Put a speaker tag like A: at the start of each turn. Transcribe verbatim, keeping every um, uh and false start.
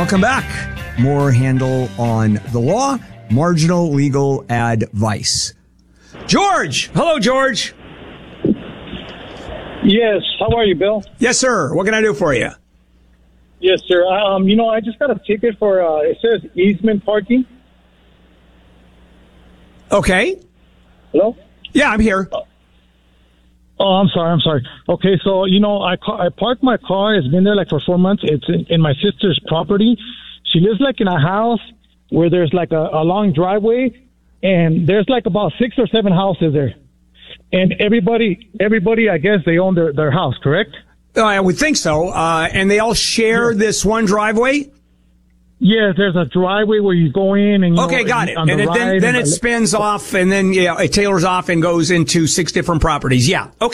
A: Welcome back. More Handel on the law, marginal legal advice. George. Hello, George.
B: Yes. How are you, Bill?
A: Yes, sir. What can I do for you?
B: Yes, sir. Um, you know, I just got a ticket for, uh, it says easement parking.
A: Okay.
B: Hello?
A: Yeah, I'm here.
B: Oh, I'm sorry. I'm sorry. Okay, so, you know, I, ca- I parked my car. It's been there like for four months. It's in, in my sister's property. She lives like in a house where there's like a, a long driveway, and there's like about six or seven houses there. And everybody, everybody, I guess they own their, their house, correct?
A: Uh, I would think so. Uh, and they all share
B: Yeah.
A: this one driveway?
B: Yes, there's a driveway where you go in and you
A: Okay,
B: know,
A: got it.
B: on
A: And
B: the
A: it,
B: right
A: then, then
B: and
A: it
B: the-
A: spins off, and then yeah, it tailors off and goes into six different properties. Yeah. Okay.